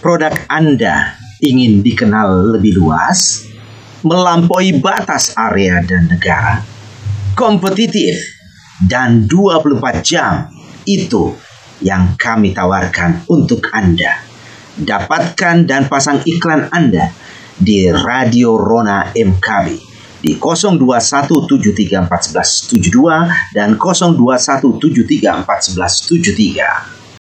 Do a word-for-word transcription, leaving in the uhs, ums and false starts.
Produk Anda ingin dikenal lebih luas, melampaui batas area dan negara, kompetitif, dan dua puluh empat jam. Itu yang kami tawarkan untuk Anda. Dapatkan dan pasang iklan Anda di Radio Rona M K B di nol dua satu tujuh tiga empat satu satu tujuh dua dan nol dua satu tujuh tiga empat satu satu tujuh tiga.